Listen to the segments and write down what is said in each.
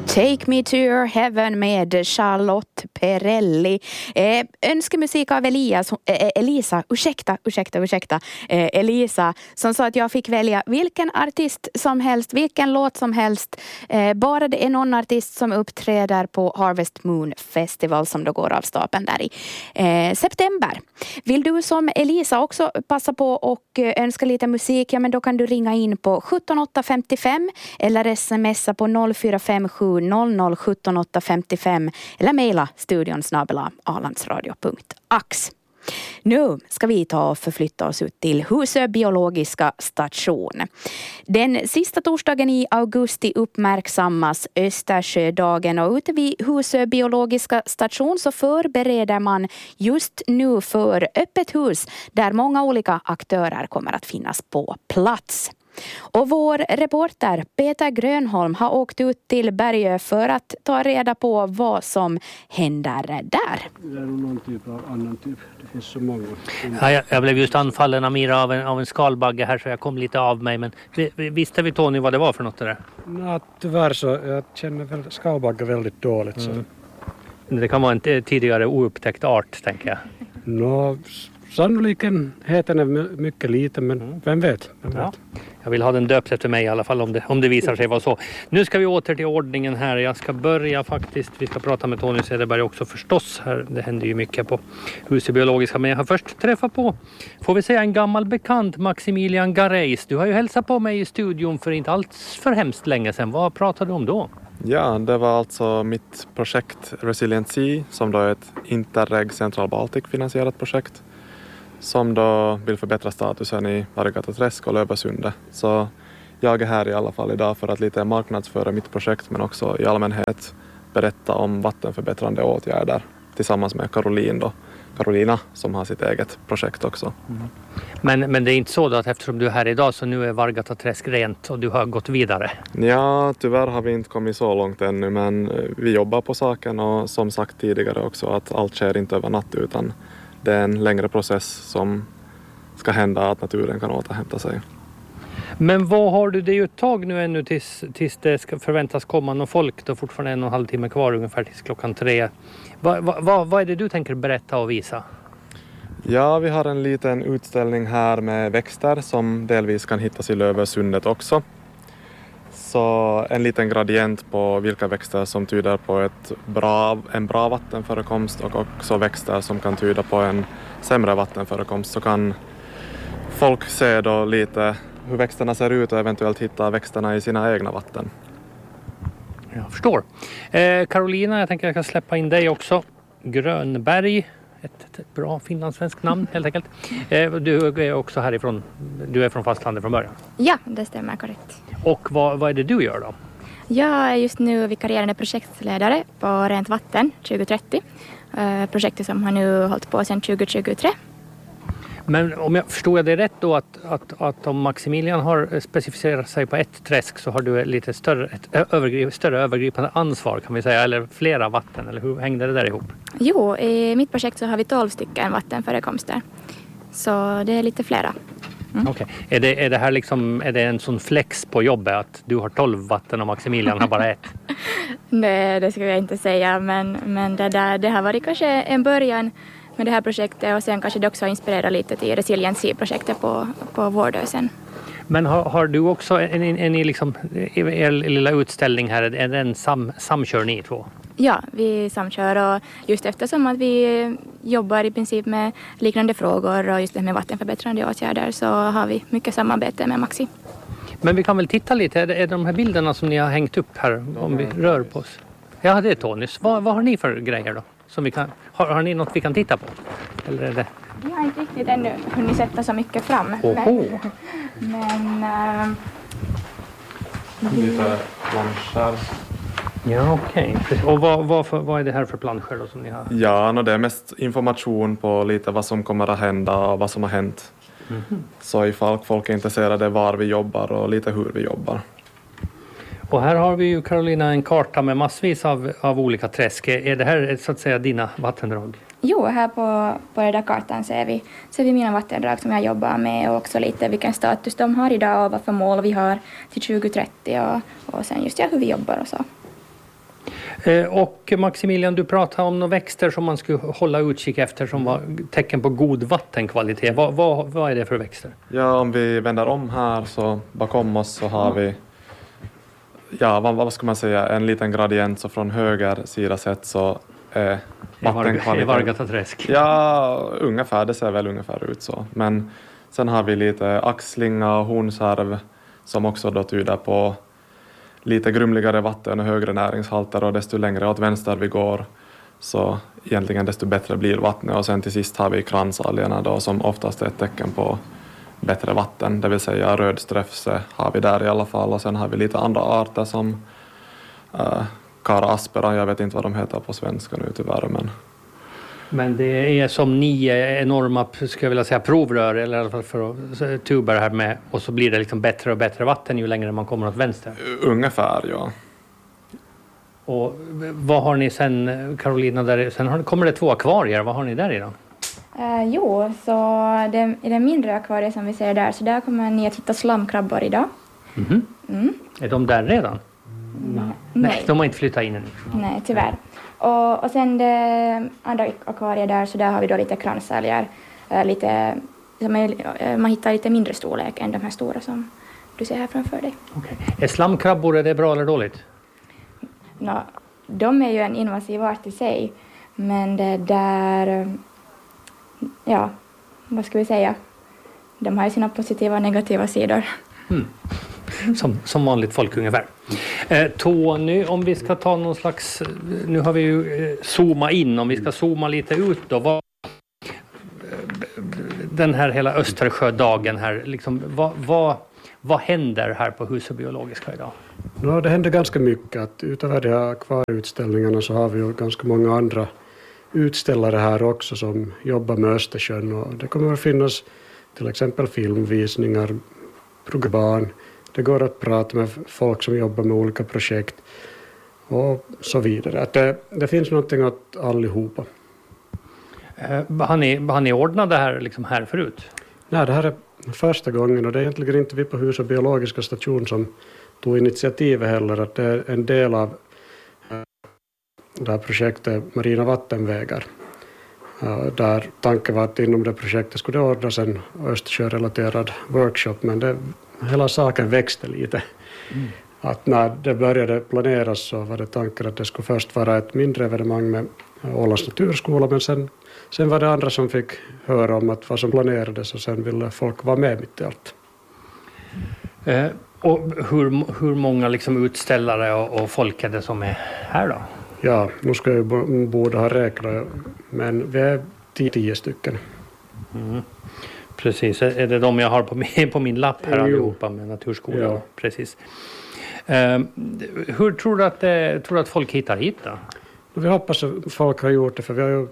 Take Me To Your Heaven med Charlotte Perrelli. Önskemusik av Elisa som sa att jag fick välja vilken artist som helst, vilken låt som helst. Bara det är någon artist som uppträder på Harvest Moon Festival som då går av stapeln där i september. Vill du som Elisa också passa på och önska lite musik, ja men då kan du ringa in på 17855 eller smsa på 0457 00 17855 eller mejla studion@alandsradio.ax. Nu ska vi ta och förflytta oss ut till Husö biologiska station. Den sista torsdagen i augusti uppmärksammas Östersjödagen och ute vid Husö biologiska station så förbereder man just nu för öppet hus där många olika aktörer kommer att finnas på plats. Och vår reporter Peter Grönholm har åkt ut till Bergö för att ta reda på vad som händer där. Det är någon typ av annan typ. Det finns så många. Ja, jag blev just anfallen Amira av en skalbagge här så jag kom lite av mig. Men visste vi Tony vad det var för något där? Nej, tyvärr så jag känner väl skalbagge väldigt dåligt. Så. Det kan vara en tidigare oupptäckt art tänker jag. Sannolikheten är mycket liten men vem vet? Ja. Jag vill ha den döpt efter mig i alla fall om det visar sig vara så. Nu ska vi åter till ordningen här. Jag ska börja faktiskt. Vi ska prata med Tony Cederberg också förstås. Här, det händer ju mycket på Husö biologiska. Men jag har först träffat på, får vi säga en gammal bekant, Maximilian Gareis. Du har ju hälsat på mig i studion för inte alls för hemskt länge sedan. Vad pratade du om då? Ja, det var alltså mitt projekt Resilient Sea som då är ett Interreg Central Baltic finansierat projekt som då vill förbättra statusen i Vargata träsk och Lövösundet. Så jag är här i alla fall idag för att lite marknadsföra mitt projekt men också i allmänhet berätta om vattenförbättrande åtgärder tillsammans med Carolina som har sitt eget projekt också. Men det är inte så då att eftersom du är här idag så nu är Vargata träsk rent och du har gått vidare? Ja, tyvärr har vi inte kommit så långt ännu men vi jobbar på saken och som sagt tidigare också att allt sker inte över natt utan det är en längre process som ska hända att naturen kan återhämta sig. Men vad har du? Det är ju ett tag nu ännu tills det ska förväntas komma någon folk. Då fortfarande 1,5 timme kvar ungefär tills 3:00. Vad är det du tänker berätta och visa? Ja, vi har en liten utställning här med växter som delvis kan hittas i Lövösundet också. Så en liten gradient på vilka växter som tyder på en bra vattenförekomst och också växter som kan tyda på en sämre vattenförekomst så kan folk se då lite hur växterna ser ut och eventuellt hitta växterna i sina egna vatten. Jag förstår. Carolina, jag tänker att jag kan släppa in dig också. Grönberg, ett bra finlandssvenskt namn helt enkelt. Du är också härifrån, du är från fastlandet från början. Ja, det stämmer korrekt. Och vad är det du gör då? Jag är just nu vikarierande projektledare på Rent vatten 2030. Projektet som har nu hållit på sedan 2023. Men om jag förstår det rätt då att om Maximilian har specificerat sig på ett träsk så har du lite större övergripande ansvar kan vi säga, eller flera vatten, eller hur hängde det där ihop? Jo, i mitt projekt så har vi 12 stycken vattenförekomster. Så det är lite flera. Okej. Är det här liksom, är det en sån flex på jobbet att du har 12 vatten och Maximilian har bara ett? Nej, det ska jag inte säga, men det har varit kanske en början med det här projektet och sen kanske det också har inspirerat lite till Resilient Sea-projektet på Vårdösen. Men har du också en liksom, er lilla utställning här, är den samkör ni två? Ja, vi samkör och just eftersom att vi jobbar i princip med liknande frågor och just det med vattenförbättrande åtgärder så har vi mycket samarbete med Maxi. Men vi kan väl titta lite, är det de här bilderna som ni har hängt upp här om vi rör på oss? Ja, det är Tonys. Vad har ni för grejer då? Som vi kan, har ni något vi kan titta på? Eller är det... Vi har inte riktigt ännu hunnit sätta så mycket fram. Men lite planscher. Ja, okej. Och vad är det här för planscher då som ni har? Ja, det är mest information på lite vad som kommer att hända och vad som har hänt. Så ifall folk är intresserade var vi jobbar och lite hur vi jobbar. Och här har vi ju Carolina en karta med massvis av olika träsk. Är det här så att säga dina vattendrag? Jo, här på den där kartan ser vi mina vattendrag som jag jobbar med och också lite vilken status de har idag och vad för mål vi har till 2030 och sen just hur vi jobbar och så. Och Maximilian, du pratade om några växter som man skulle hålla utkik efter som var tecken på god vattenkvalitet. Vad är det för växter? Ja, om vi vänder om här så bakom oss så har vi, ja, vad ska man säga, en liten gradient, så från höger sida sett så är vattenkvaliteten... Vargataträsk. Ja, ungefär, det ser väl ungefär ut så. Men sen har vi lite axlinga och hornsarv som också då tyder på lite grumligare vatten och högre näringshalter, och desto längre åt vänster vi går så egentligen desto bättre blir vattnet. Och sen till sist har vi kransalgerna då, som oftast är ett tecken på bättre vatten, det vill säga rödströfse har vi där i alla fall, och sen har vi lite andra arter som Cara aspera, jag vet inte vad de heter på svenska nu tyvärr, Men det är som 9 enorma, ska jag vilja säga, provrör, eller i alla fall för tuber här med, och så blir det liksom bättre och bättre vatten ju längre man kommer åt vänster. Ungefär, ja. Och vad har ni sen, Carolina, där? Sen kommer det 2 akvarier, vad har ni där i då? Jo, så i det mindre akvariet som vi ser där, så där kommer ni att hitta slamkrabbor idag. Mm-hmm. Mm. Är de där redan? Nej, de har inte flyttat in än. Nej, tyvärr. Och sen det andra akvariet där, så där har vi då lite kransälgar. Man hittar lite mindre storlek än de här stora som du ser här framför dig. Okay. Är slamkrabbor, är det bra eller dåligt? De är ju en invasiv art i sig. Men det där, ja, vad ska vi säga? De har ju sina positiva och negativa sidor. Mm. Som vanligt folk ungefär. Tony, om vi ska ta någon slags, nu har vi ju zoomat in, om vi ska zooma lite ut då, den här hela Östersjödagen här, liksom, vad händer här på Husö biologiska idag? Ja, det händer ganska mycket. Att utöver de här kvarutställningarna så har vi ju ganska många andra utställare här också som jobbar med Östersjön, och det kommer att finnas till exempel filmvisningar, program. Det går att prata med folk som jobbar med olika projekt och så vidare. Att det finns någonting åt allihopa. Har ni ordnat det här liksom här förut? Nej, det här är första gången, och det är egentligen inte vi på Husö biologiska station som tog initiativet heller. Att det är en del av det här projektet Marina vattenvägar. Där tanken var att inom det projektet skulle det ordnas en Östersjörelaterad workshop, men hela saken växte lite. Mm. Att när det började planeras så var det tanken att det skulle först vara ett mindre evenemang med Ålands naturskola, men sen var det andra som fick höra om att vad som planerades, och sen ville folk vara med mitt i allt. Och hur många liksom utställare och folk är det som är här då? Ja, nu ska jag borde ha räknat, men vi är 10 stycken. Mm. Precis, är det de jag har på min lapp här allihopa med naturskolan? Ja. Precis. Hur tror du att folk hittar hit då? Vi hoppas att folk har gjort det, för vi har ju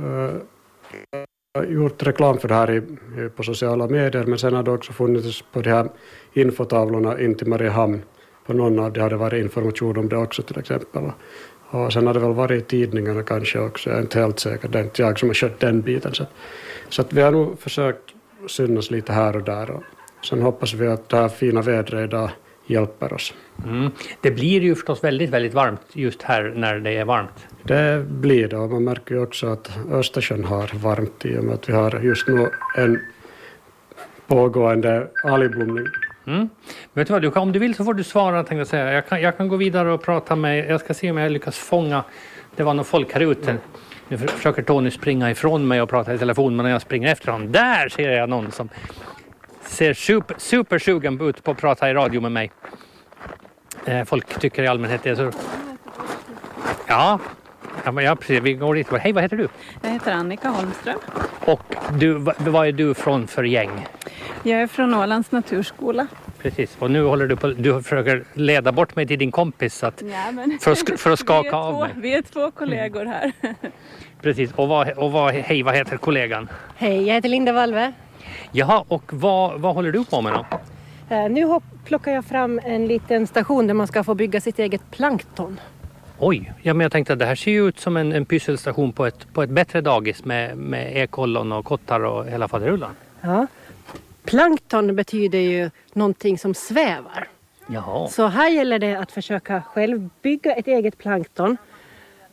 gjort reklam för det här på sociala medier, men sen har det också funnits på de här infotavlorna in till Mariehamn. På någon av det hade varit information om det också till exempel. Och sen har det väl varit i tidningarna kanske också, jag är inte helt säker, det är inte jag som har kört den biten. Så att vi har nog försökt synas lite här och där, och sen hoppas vi att det här fina vädret idag hjälper oss. Mm. Det blir ju förstås väldigt, väldigt varmt just här när det är varmt. Det blir det, och man märker ju också att Östersjön har varmt i och med att vi har just nu en pågående algblomning. Mm. Vet du vad, om du vill så får du svara, tänkte jag säga. Jag kan gå vidare och prata med, jag ska se om jag lyckas fånga, det var någon folk här ute. Nu försöker Tony springa ifrån mig och prata i telefon, men när jag springer efter honom, där ser jag någon som ser supersugen ut på att prata i radio med mig. Folk tycker i allmänhet det är så. Ja, precis, vi går dit. Hej, vad heter du? Jag heter Annika Holmström. Och vad är du från för gäng? Jag är från Ålands naturskola. Precis, och nu håller du försöker leda bort mig till din kompis för att skaka av mig. Vi är 2 kollegor här. Precis, och vad heter kollegan? Hej, jag heter Linda Valve. Jaha, och vad håller du på med då? Nu plockar jag fram en liten station där man ska få bygga sitt eget plankton. Oj, ja, men jag tänkte att det här ser ju ut som en pysselstation på ett bättre dagis med ekollon och kottar och hela faderullan. Ja, plankton betyder ju någonting som svävar. Jaha. Så här gäller det att försöka själv bygga ett eget plankton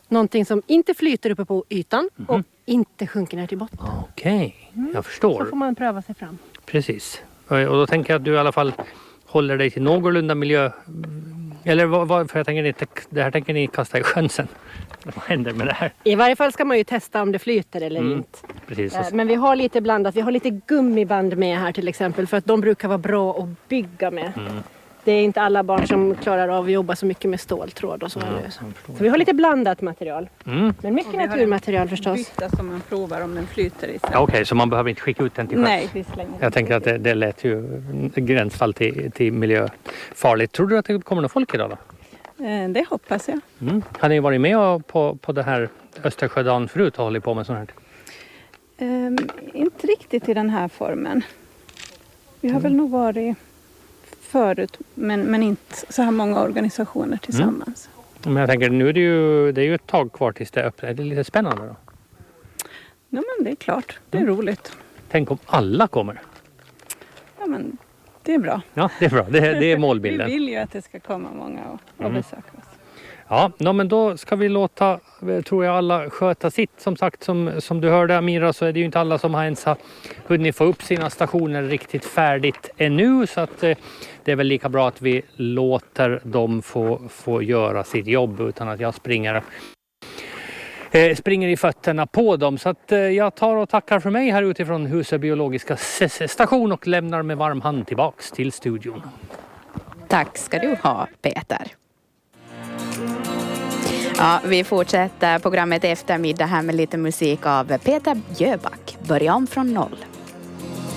Någonting som inte flyter uppe på ytan och inte sjunker ner till botten. Okej, jag förstår. Så får man pröva sig fram. Precis. Och då tänker jag att du i alla fall håller dig till någorlunda miljö. Eller vad, för jag tänker inte, det här tänker ni kasta i sjön sen. Vad händer med det här? I varje fall ska man ju testa om det flyter eller inte. Precis. Men vi har lite blandat. Vi har lite gummiband med här till exempel. För att de brukar vara bra att bygga med. Det är inte alla barn som klarar av att jobba så mycket med ståltråd och så. Så vi har lite blandat material. Men mycket naturmaterial förstås. Bytta som man provar om den flyter i sig. Okej, så man behöver inte skicka ut den till sjön? Nej, vi slänger den. Jag tänker att det lät ju gränsfall till miljöfarligt. Tror du att det kommer någon folk idag då? Det hoppas jag. Har ni varit med på det här Östersjödagen förut och hållit på med sånt här? Inte riktigt i den här formen. Vi har väl nog varit förut, men inte så här många organisationer tillsammans. Men jag tänker, nu är det är ju ett tag kvar tills det öppnar. Är det lite spännande då? Ja, men det är klart. Det är roligt. Tänk om alla kommer. Ja, men det är bra. Ja, det är bra. Det är målbilden. Vi vill ju att det ska komma många och besöka oss. Ja, men då ska vi låta, tror jag, alla sköta sitt. Som sagt, som du hörde Amira, så är det ju inte alla som har ens hunnit få upp sina stationer riktigt färdigt ännu. Så att det är väl lika bra att vi låter dem få göra sitt jobb utan att jag springer i fötterna på dem. Så att jag tar och tackar för mig här utifrån Husö biologiska station och lämnar med varm hand tillbaks till studion. Tack ska du ha, Peter. Ja, vi fortsätter programmet eftermiddag här med lite musik av Peter Jöback. Börja om från noll.